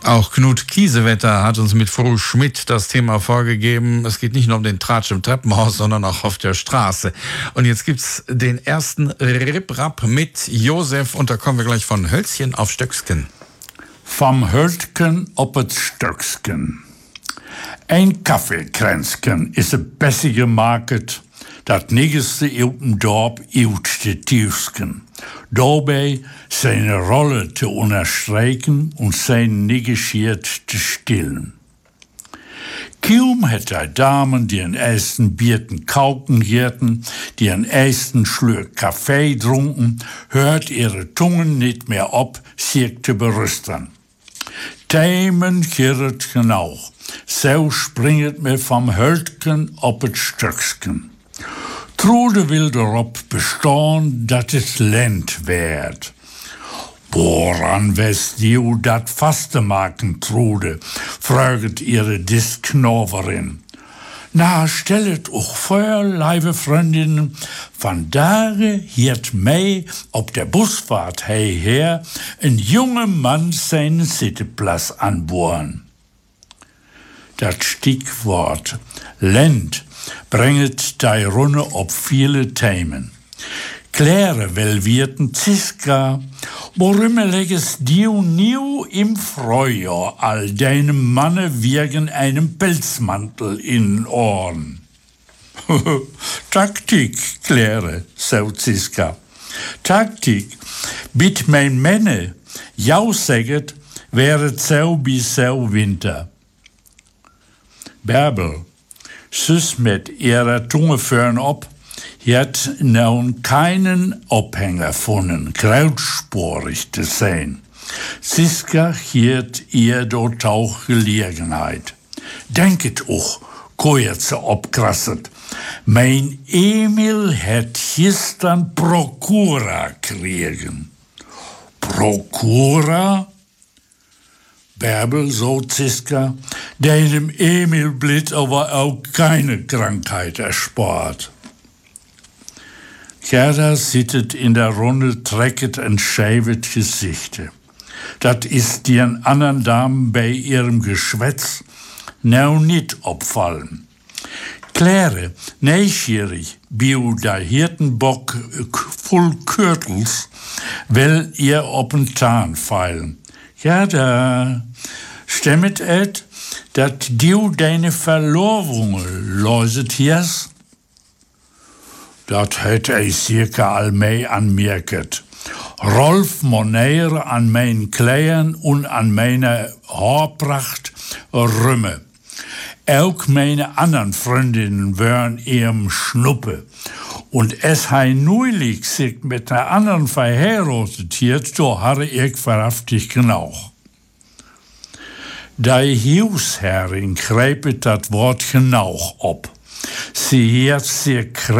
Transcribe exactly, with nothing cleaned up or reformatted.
Auch Knut Kiesewetter hat uns mit Fru Schmidt das Thema vorgegeben. Es geht nicht nur um den Tratsch im Treppenhaus, sondern auch auf der Straße. Und jetzt gibt's den ersten Ripp-Rapp mit Josef und da kommen wir gleich von Hölzchen auf Stöcksken. Vom Hölzken op het Stöcksken. Ein Kaffeekränzken is een bessige market, dat niggerste im Dorp uit de tiefsken. Daarbij zijn Rolle te onderstreiken und zijn negiert te stillen. Kaum het hij Damen, die een ersten Bierten kauken hierten, die een ersten Schlürk Kaffee trunken, hört ihre Tungen nicht mehr op, sich te berüsten. Themen girret genau, so springet mir vom Höltken op het Stöcksken. Trude will erop bestaan dat het lent werd. Woran west du dat vaste maken, Trude? Vraget ihre Distknoverin. Na, stellet auch vor, lieve Freundinnen, van dagen hiert mij op der Busfahrt hierher een jonge man zijn zittenplas aanboren. Dat Stichwort Lent bringet die Runde op viele Themen. Claire welwierten Ziska, worum leges du nieuw im Frühjahr all deinem Manne wegen einem Pelzmantel in den Ohren. Taktik, Claire, so Ziska. Taktik, bit mein Männe, jou säget, wäre so bis so Winter. Bärbel, sus mit ihrer Tunge fern op, hat nun keinen Abhänger gefunden, krautsporig zu sein. Ziska hiert ihr dort auch Gelegenheit. Denket auch, koert ze opkrasset. Mein Emil hat gestern Prokura kriegen. Prokura? Bärbel, so Ziska, deinem Emil blit aber auch keine Krankheit erspart. Gerda sittet in der Runde, trecket ein scheivet Gesichte. Dat ist den anderen Damen bei ihrem Geschwätz nou nicht opfallen. Claire, neugierig, bio da Hirtenbock voll Kürtels, will ihr op'n Tarn feilen. Gerda, stimmet et, dat du deine Verlovungen loset hies? Dat het ei circa allmei anmerket. Rolf Moneer an mein Kleiern und an meine Haarpracht rümme. Auch meine anderen Freundinnen wären ihrem Schnuppe. Und es hei neulich sich mit einer anderen verheiratet hiert, so harre ich verhaftig genau. Die Hiusherrin greipet dat Wort genau op. Sie hiert sich